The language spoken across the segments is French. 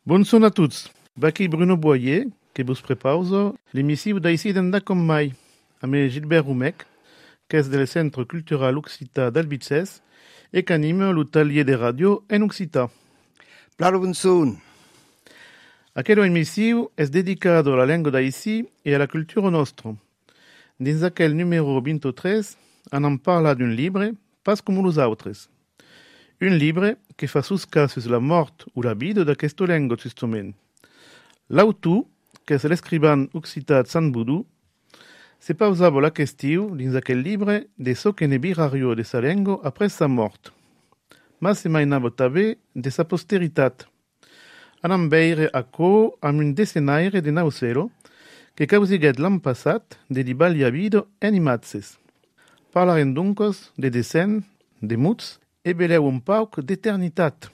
Bonsoir a tots. Baqui Bruno Boyer, que vos prepauso l'emissiu d'aici d'enda com mai, amb Gilbert Rumec, que és del Centre Cultural Occità d'Albitzès e que anime l'Atelier de Radio en Occità. Plaro bonsoir. Aquella emissiu és dedicado a la lengua d'aici e a la cultura nostra. Dins aquel número 23, en parla d'un libre, pas com los autres. Un libre que fa suscar sus la mort o la vida d'aquesta lengua justament. L'autor, que és l'escriban occità de Sant Boudou, se pausava la qüestió dins aquel libre de so que ne virario de sa lengua après sa mort. Mas se mainava també de sa posteritat. Anam veire aquò amb un decennaire de Naucelo que causiguet l'an passat de li balia vida en imatges. Parlaren duncos de decent, de muts, e beleu un pauc d'eternitat.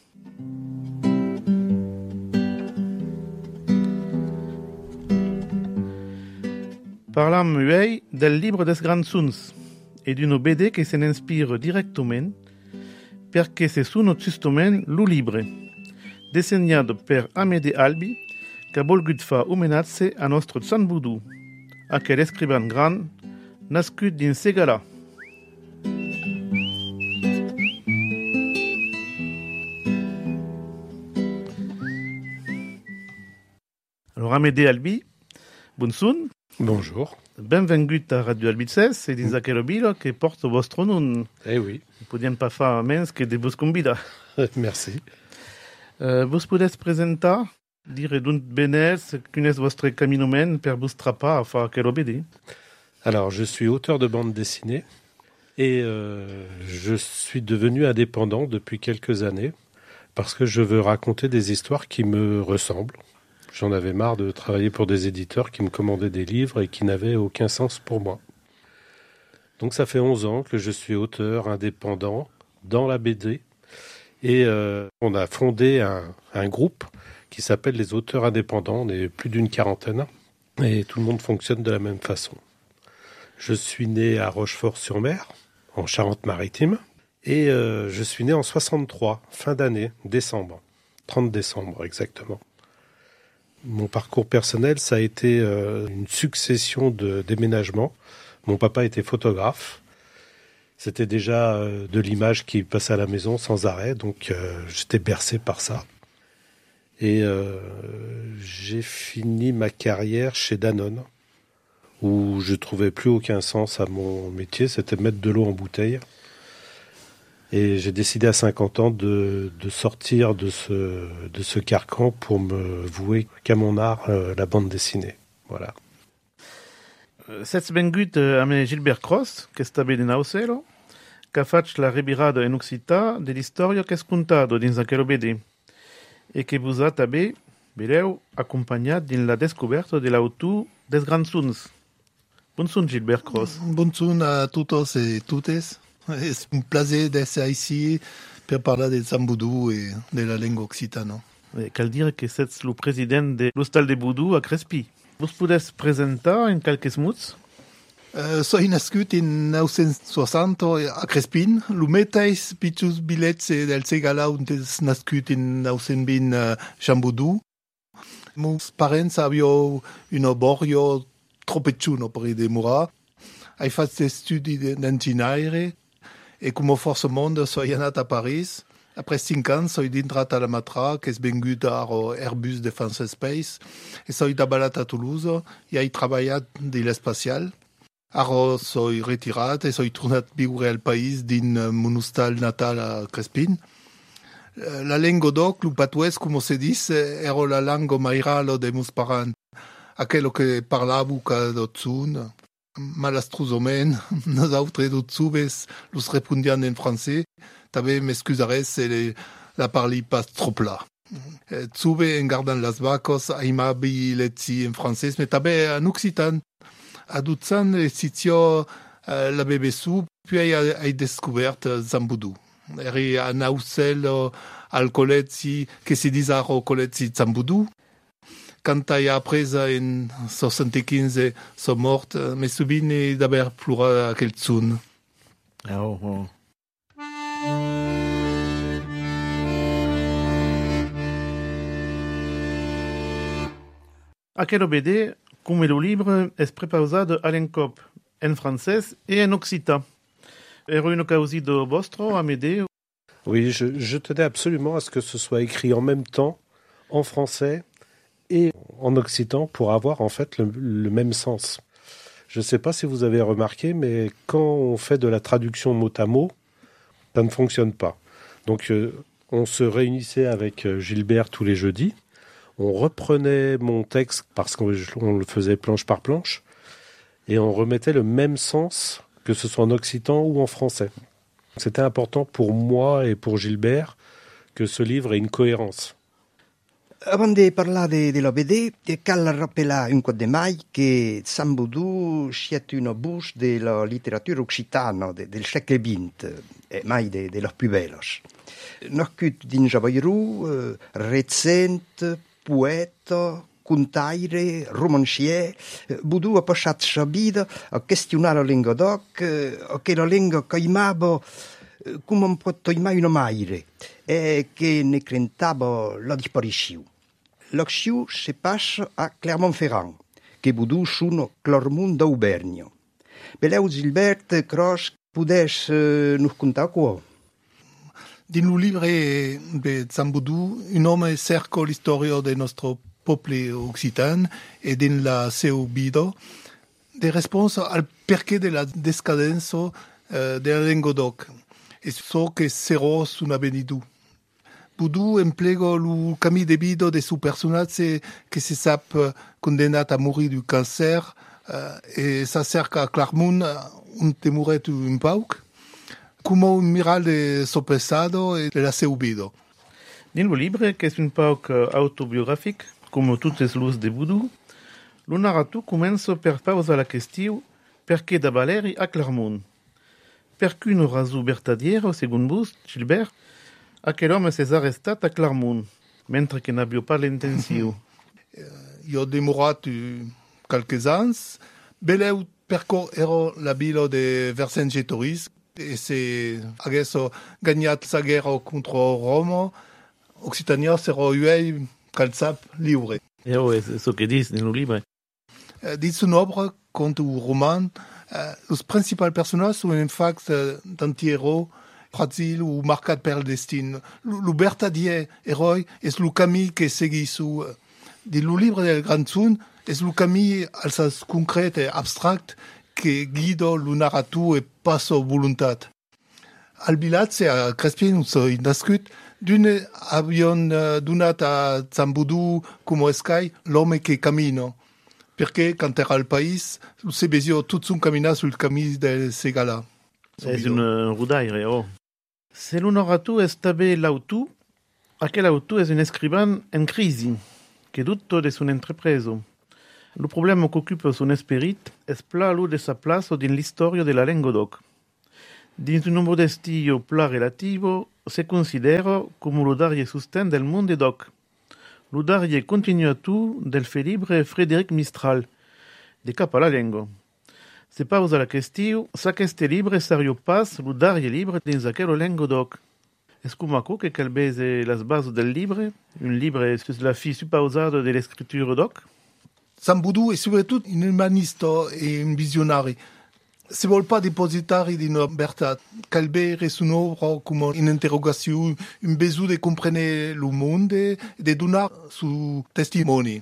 Parlam uei del libre des grands e d'una BD que se n'inspire directament perché se sono justament lo libre, disegnato per Amédée Albi, che ha volgut fa omenatge a nostre Sant Boudou, aquel escriban gran nascut dins Segala. Alors, Amédée Albi, bonsoir. Bonjour. Benvengut a Radio Albitzès e dins aquella vila que porta vostre nom. Eh oui. Podem pas fer menys que de vos convidar. Merci. Vos podeu presentar, dire d'on venez, quin és vostre caminoment per vos trapar a fer aquella BD. Alors, je suis auteur de bande dessinée et je suis devenu indépendant depuis quelques années parce que je veux raconter des histoires qui me ressemblent. J'en avais marre de travailler pour des éditeurs qui me commandaient des livres et qui n'avaient aucun sens pour moi. Donc ça fait 11 ans que je suis auteur indépendant dans la BD et on a fondé un groupe qui s'appelle les auteurs indépendants. On est plus d'une quarantaine et tout le monde fonctionne de la même façon. Je suis né à Rochefort-sur-Mer, en Charente-Maritime, et je suis né en 63, fin d'année, décembre, 30 décembre exactement. Mon parcours personnel, ça a été une succession de déménagements. Mon papa était photographe. C'était déjà de l'image qui passait à la maison sans arrêt, donc j'étais bercé par ça. Et j'ai fini ma carrière chez Danone, où je trouvais plus aucun sens à mon métier, c'était mettre de l'eau en bouteille. Et j'ai décidé à 50 ans de sortir de ce carcan pour me vouer qu'à mon art, la bande dessinée. Voilà. Sets bengut amb Gilbert Cross, que està bé de Naucelo, que faig la revirada en occità de l'història que és contada dins aquella BD e que vos ha també, vereu, acompanyat dins la descoberta de l'autor des grans sons. Bonsoir, Gilbert Cross. Bonsoir a todos e totes. És un plaisir d'être ici per parlar de Sant Boudou i de la llengua occitana. Cal dir que ets el president de l'Hostal de Boudou a Crespí. Vos podeu presentar en quelques mots? Soy nascut en 1960 a Crespin. Lo mateix pitjors bilets del Segala on és nascut en 1920 a Sant Boudou. Meus parents havien un barrio tropetxuno per demorar. He fet estudi d'enginyeria e com a força monde soy anat a París. Après 5 anys, soy d'intrat a la Matra, que és vengut a Airbus Defence Space, e soy d'abalat a Toulouse, i he treballat de l'espacial. Ara soy retirat e soy tornat viure al país din mon hostal natal a Crespin. La lengua doc, lo patuès, com se diz, era la lengua mairala de meus parents. Aquello que parlavo cada dotzun. Malastrosament, nosaltres tots subes los respondian en francès, també m'excusaré si la parli pas trop pla. Tsube en gardan las vacos, aimabi letzi en francès, mais també en occitan. A dutzan sitio la BBC, puis he descobert Sant Boudou. Eri a Naucel al col·legi, que se diz ara al col·legi Sant Boudou. Quand he après en 75 so mort, me subine d'haver plorat aquel tsun. Oh. Aquel BD, come lo livre, es prepausado à l'encop, en français et en occitan. Ero une causido vostro a m'aider. Oui, je tenais absolument à ce que ce soit écrit en même temps, en français et en occitan, pour avoir en fait le même sens. Je ne sais pas si vous avez remarqué, mais quand on fait de la traduction mot à mot, ça ne fonctionne pas. Donc on se réunissait avec Gilbert tous les jeudis, on reprenait mon texte parce qu'on le faisait planche par planche, et on remettait le même sens, que ce soit en occitan ou en français. C'était important pour moi et pour Gilbert que ce livre ait une cohérence. Avant de parler de l'OBD, cal rappeler un cop de mai que Sambodou est une bouche de la littérature occitane del segle XX, et mai de los plus bellos. Nascut dins Javairou, recent, poeta, contaire, romancier, Boudou ha passat sa vida a questionar la lingua d'oc, che la lingua caimava come un pot toimar una maire, e che ne crentava la disparició. L'acció se passa a Clermont-Ferrand, que Boudou sono Clermont d'Aubernio. Beleu Gilbert Cross, podes nos contar quoi? Din lo livre de Sambodou, un homme cerca l'historia del nostro poble occitan e din la seu vida de responsa al perché de la descadenza de la lingua d'oc. E so che serò una venidu. Boudou emplego lo camí de vida de su personatge que se sap condemnat a morir du cancer e s'acerca a Clermont on te moret un pauc, como un miral de so passado e de la seu vida. Din lo libre, que és un pauc autobiogràfic, com totes los de Boudou, lo narratiu comença per pausa la qüestió per què da Valeri a Clermont. Per qu'un raso vertadiero, segon vos, Gilbert, aquel home s'és arrestat a Clermont, mentre que n'avió pas l'intenció. Io demorat quelques anys, beleu perco ero la vila de Vercingétorix, e se haguesso gagnat sa guerra contra Roma, Occitania sera uei calzap liure. És eso que dis din lo libre. Dins un obra, conte un roman, los principals personnages són en fact d'antihéros fragil ou marcat per el destin. Lo vertadier heroi és lo camí que seguissu. Din lo libre del Gran Sun és lo camí al sens concret e abstract que guida lo narratiu e pas sa voluntat. Al vilatge a Crespin, on s'ha nascut, d'un avion donat a Sambodou com escai l'home que camina. Perché, quand era al país, se besio tot son caminar sul camí del Segala. És un rodaire, oh. Se lo narratiu és també l'autor, aquel autor és un escriban en crisi, que dubta de son entrepreso. Lo problema qu'occupa son esperit és pla lo de sa plaça din l'historia de la lingua d'oc. Dins un modestillo pla relativo, se considera come lo darie susten del monde d'oc. Lo darie continuatu del felibre Frédéric Mistral, de cap a la lingua. Se pausa la qüestió, s'aqueste libre sario pas lo darie libre dins aquella lingua d'oc. Es cumaco que calbese las bases del libre, un libre sus la fi suppausada de l'escritura d'oc? Sambodou est surtout un humaniste et un visionnaire. Se vol pas depositari d'una bertat, calbere son obra com une interrogation, un besoin de comprendre le monde et de donar su testimoni.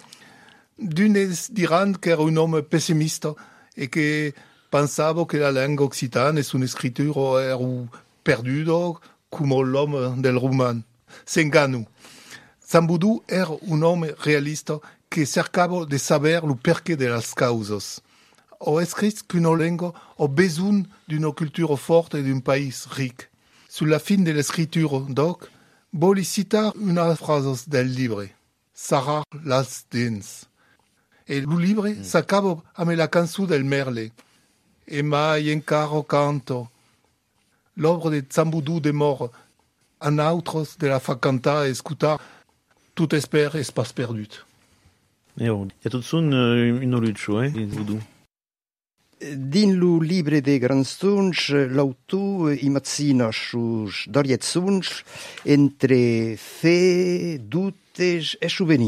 D'unes diran qu'era un homme pessimiste et que pensava que la langue occitane et son écriture era perduda comme l'homme del roman. S'enganu. Sambodou era un homme realista que cercava de saber le perché de las causas. Ha escrit qu'una lingua a besoin d'una culture forte et d'un pays ric. Sur la fin de l'escriture d'oc, vol citar una frase del libre. Sarà las dins. E lo libre s'acaba amb la cançó del merle. E mai encara canto. L'obra de Sambodou de mort. En autres de la fa cantar e escutar. Tout espère és pas perdut. Hi ha tot son un olutxo, dins Boudou. Din lo libre de Grans Sunch, l'autor imatzina sus doriet sunch entre fe, dutes e souvenirs.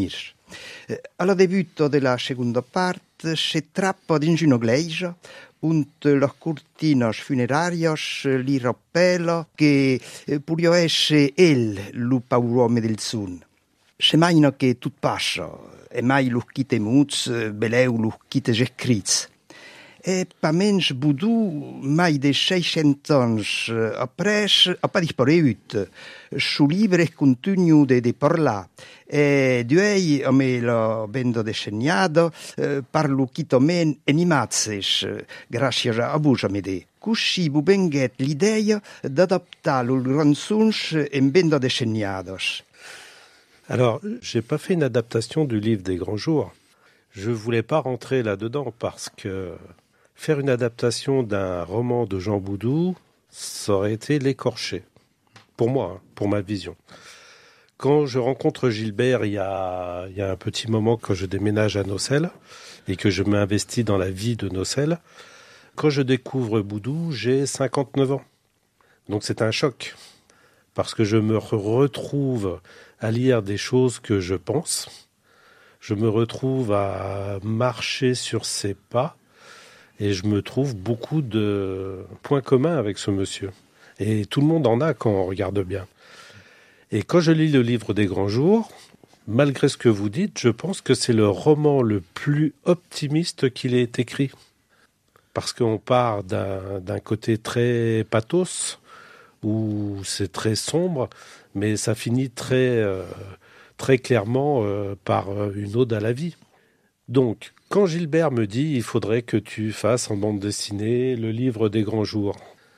Alla debutto della seconda parte si tratta di una iglesia und los cortinos funerarios li rappella che può essere lo pauruome del sun. Se mai che tutto passa, e mai lo chite muz, beleu lo chite gescrits. E pa mens Boudou, mai de 600 ans apres, ha pas dispareut. Su livre continu de parlar. E duei, a me la bendo desegnado, parlo chitomen animazes, gracias a vos, amede. Cusci bu benguet l'idea d'adaptar los ranzuns en bendo desegnados. Alors, j'ai pas fait une adaptation du livre des Grands Jours. Je voulais pas rentrer là-dedans parce que faire une adaptation d'un roman de Jean Boudou, ça aurait été l'écorcher. Pour moi, pour ma vision. Quand je rencontre Gilbert, il y a un petit moment quand je déménage à Nocelles et que je m'investis dans la vie de Nocelles, quand je découvre Boudou, j'ai 59 ans. Donc c'est un choc. Parce que je me retrouve à lire des choses que je pense. Je me retrouve à marcher sur ses pas. Et je me trouve beaucoup de points communs avec ce monsieur. Et tout le monde en a quand on regarde bien. Et quand je lis le livre des Grands Jours, malgré ce que vous dites, je pense que c'est le roman le plus optimiste qu'il ait écrit. Parce qu'on part d'un côté très pathos, où c'est très sombre, mais ça finit très clairement par une ode à la vie. Donc, quand Gilbert me dit « il faudrait que tu fasses en bande dessinée le livre des Grands Jours »,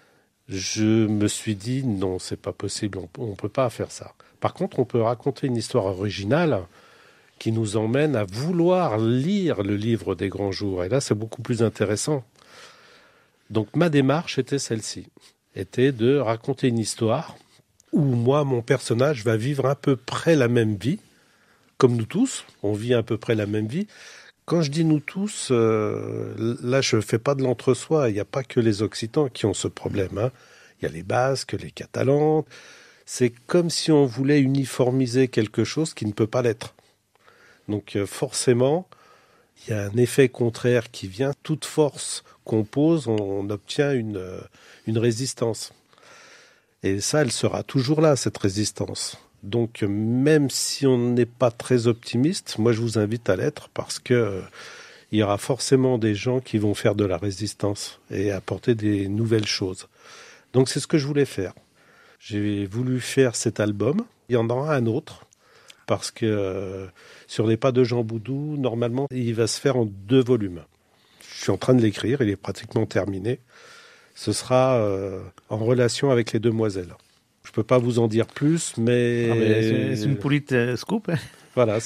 je me suis dit « non, c'est pas possible, on peut pas faire ça ». Par contre, on peut raconter une histoire originale qui nous emmène à vouloir lire le livre des Grands Jours. Et là, c'est beaucoup plus intéressant. Donc, ma démarche était celle-ci, était de raconter une histoire où moi, mon personnage va vivre à peu près la même vie, comme nous tous, on vit à peu près la même vie. Quand je dis nous tous, là je ne fais pas de l'entre-soi, il n'y a pas que les Occitans qui ont ce problème. Hein. Il y a les Basques, les Catalans. C'est comme si on voulait uniformiser quelque chose qui ne peut pas l'être. Donc forcément, il y a un effet contraire qui vient. Toute force qu'on pose, on obtient une résistance. Et ça, elle sera toujours là, cette résistance. Donc, même si on n'est pas très optimiste, moi je vous invite à l'être parce que il y aura forcément des gens qui vont faire de la résistance et apporter des nouvelles choses. Donc, c'est ce que je voulais faire. J'ai voulu faire cet album. Il y en aura un autre parce que sur les pas de Jean Boudou, normalement, il va se faire en 2 volumes. Je suis en train de l'écrire, il est pratiquement terminé. Ce sera en relation avec les Demoiselles. Je ne peux pas vous en dire plus, mais... c'est une petite scoop. Hein. Voilà,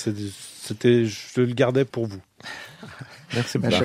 je le gardais pour vous. Merci beaucoup.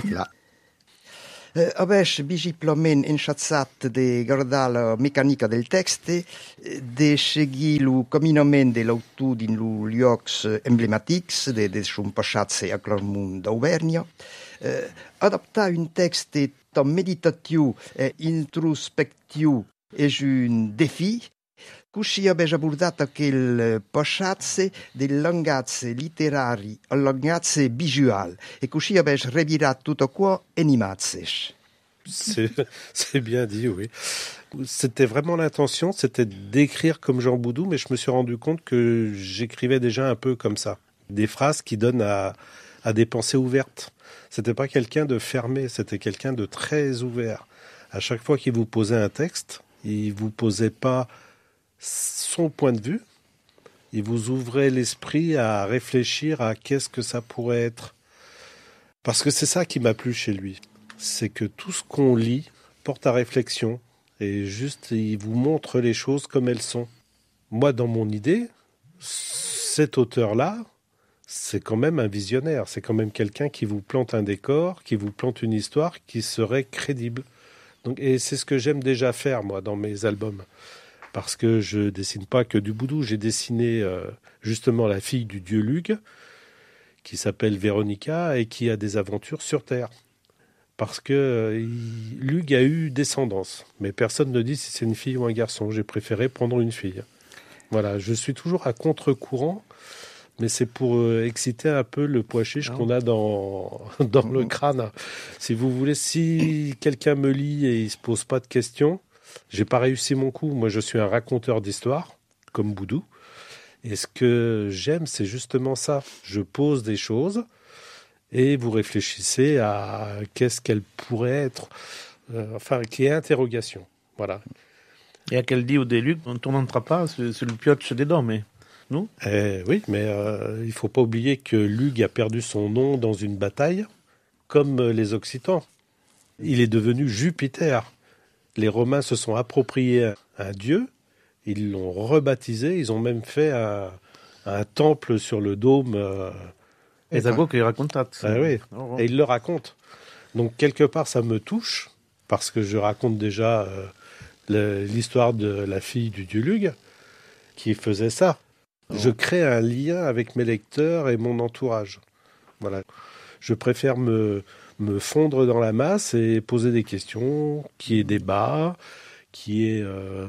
Aveți biciclomen înșațat de guardar la meccanica del texte, de seguir lo caminament de l'autor din los llocs emblematics de son passatge a Clermont d'Auvergne, adaptar un texte tan meditatiu e introspectiu és un défi. Così abbiamo abordato aquel passatge del langage littéraire al langage visual e così abbiamo revirato tutto qua in immagini. C'est bien dit, oui. C'était vraiment l'intention, c'était d'écrire comme Jean Boudou, mais je me suis rendu compte que j'écrivais déjà un peu comme ça. Des phrases qui donnent à des pensées ouvertes. C'était pas quelqu'un de fermé, c'était quelqu'un de très ouvert. À chaque fois qu'il vous posait un texte, il vous posait pas son point de vue, il vous ouvrait l'esprit à réfléchir à qu'est-ce que ça pourrait être. Parce que c'est ça qui m'a plu chez lui. C'est que tout ce qu'on lit porte à réflexion et juste il vous montre les choses comme elles sont. Moi, dans mon idée, cet auteur-là, c'est quand même un visionnaire. C'est quand même quelqu'un qui vous plante un décor, qui vous plante une histoire qui serait crédible. Donc, et c'est ce que j'aime déjà faire, moi, dans mes albums. Parce que je dessine pas que du Boudou. J'ai dessiné justement la fille du dieu Lug, qui s'appelle Véronica et qui a des aventures sur Terre. Parce que Lug a eu descendance. Mais personne ne dit si c'est une fille ou un garçon. J'ai préféré prendre une fille. Voilà, je suis toujours à contre-courant mais c'est pour exciter un peu le pois chiche qu'on a dans le crâne. Si vous voulez, si quelqu'un me lit et il se pose pas de questions, j'ai pas réussi mon coup. Moi, je suis un raconteur d'histoire, comme Boudou. Et ce que j'aime, c'est justement ça. Je pose des choses et vous réfléchissez à qu'est-ce qu'elle pourrait être, qui est interrogation. Voilà. Et à quel dit au début, on ne n'entra pas sur le pioche des dents, mais non? Oui, mais il faut pas oublier que Lugh a perdu son nom dans une bataille, comme les Occitans. Il est devenu Jupiter. Les Romains se sont appropriés un dieu, ils l'ont rebaptisé, ils ont même fait un temple sur le dôme. Et Zago qui raconte ça. Oui, et il le raconte. Donc quelque part, ça me touche, parce que je raconte déjà l'histoire de la fille du dieu Lugh, qui faisait ça. Je crée un lien avec mes lecteurs et mon entourage. Voilà. Je préfère me fondre dans la masse et poser des questions, qui est débat, qui est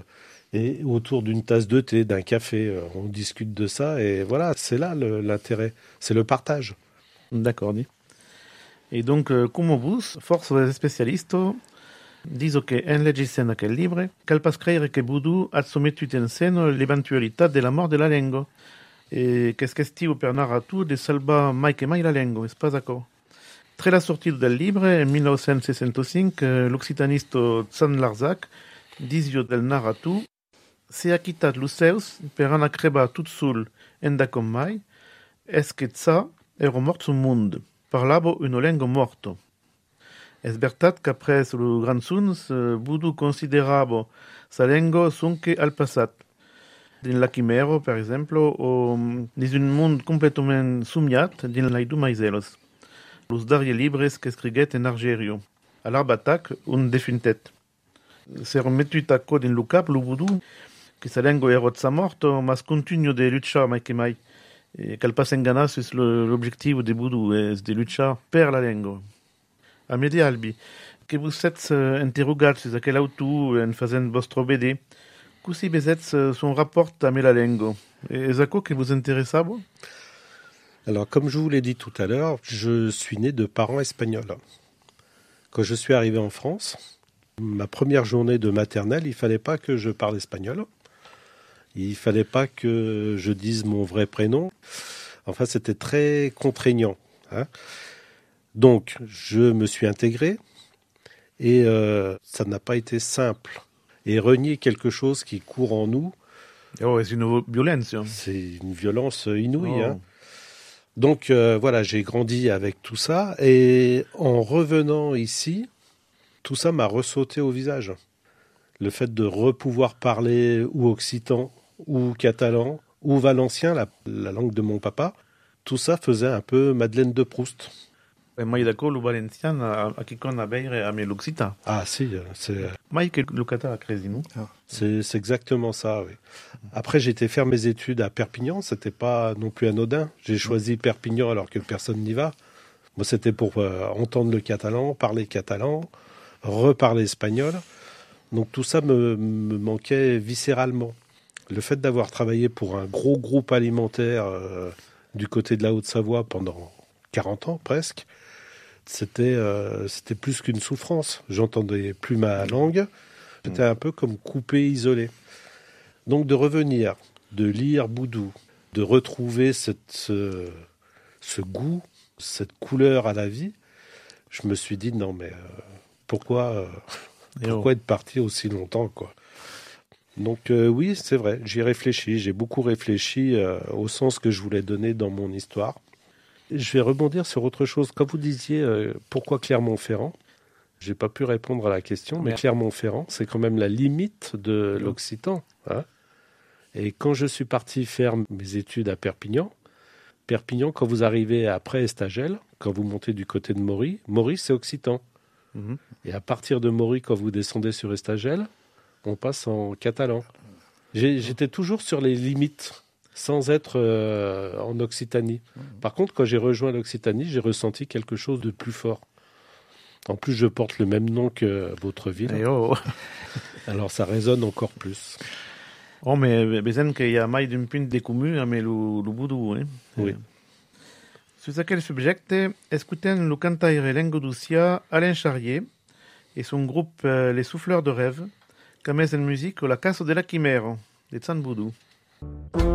et autour d'une tasse de thé, d'un café, on discute de ça et voilà, c'est là l'intérêt, c'est le partage. D'accord, dit. Et donc, come vous, forse spécialistes, diso che en leggissent quel livre, cal pas creire che Boudou ha sommettuto in seno l'eventualità della morte della lingua, e che schestivo per narratu de salva mai che mai la lingua, è pas d'accord? Tra la sortita del libro, en 1965, l'occitanista Zan Larzac disio del narratu se ha quittat l'Useus per anar creba tot sul enda com mai, es che ça ero mort sul mund, parlavo una lingua morto. Es veritat qu'après le Grand Suns, Boudou considerava sa lingua sunque al passat. Din la Quimero, per exemple, o dins un mund completament somiat din l'aidu maiselos. Los darriers libres que escriguet en Argerio. A l'arbatac, un defuntet. Se remetut a cod in lo cap, lo Boudou, que sa lingua erot sa morto, mas continu de luchar mai que mai. E cal pas engana sus l'objectiu de Boudou, es de luchar per la lingua. A medi albi, que vous êtes interrogat sur aquel auto en faisant vostre BD, cusi bezets son rapport a la lingua. Et à quoi que vous intéressava? Alors, comme je vous l'ai dit tout à l'heure, je suis né de parents espagnols. Quand je suis arrivé en France, ma première journée de maternelle, il fallait pas que je parle espagnol. Il fallait pas que je dise mon vrai prénom. Enfin, c'était très contraignant, hein. Donc, je me suis intégré et ça n'a pas été simple. Et renier quelque chose qui court en nous, c'est une violence. C'est une violence inouïe. Hein. Donc, voilà, j'ai grandi avec tout ça. Et en revenant ici, tout ça m'a ressauté au visage. Le fait de repouvoir parler ou occitan, ou catalan, ou valencien, la langue de mon papa, tout ça faisait un peu Madeleine de Proust. Mai d'accord, le valencien a qui qu'on a beire à l'occitan. Ah si, c'est. Mai que le catalan a créé nous. C'est exactement ça, oui. Après, j'ai été faire mes études à Perpignan. C'était pas non plus anodin. J'ai choisi Perpignan alors que personne n'y va. Moi, c'était pour entendre le catalan, parler catalan, reparler espagnol. Donc tout ça me manquait viscéralement. Le fait d'avoir travaillé pour un gros groupe alimentaire du côté de la Haute-Savoie pendant 40 ans presque, c'était plus qu'une souffrance. J'entendais plus ma langue. C'était un peu comme coupé, isolé. Donc de revenir, de lire Boudou, de retrouver ce goût, cette couleur à la vie, je me suis dit non mais pourquoi être parti aussi longtemps quoi. Donc oui, c'est vrai, j'y réfléchis, j'ai beaucoup réfléchi au sens que je voulais donner dans mon histoire. Je vais rebondir sur autre chose. Quand vous disiez pourquoi Clermont-Ferrand, j'ai pas pu répondre à la question, mais Clermont-Ferrand, c'est quand même la limite de l'Occitan. Hein. Et quand je suis parti faire mes études à Perpignan, quand vous arrivez après Estagel, quand vous montez du côté de Mory, c'est Occitan. Mm-hmm. Et à partir de Mory, quand vous descendez sur Estagel, on passe en catalan. J'étais toujours sur les limites, sans être en Occitanie. Par contre, quand j'ai rejoint l'Occitanie, j'ai ressenti quelque chose de plus fort. En plus, je porte le même nom que votre ville. Alors, ça résonne encore plus. Oh, mais besoin qu'il y a mai d'un punt de commun avec le boudou, hein? Oui. Sur quel subjecte, écouten le cantaire Languedocien Alain Charrier et son groupe Les Souffleurs de Rêve, qui met en musique la Casa de la Chimère, de San Boudou.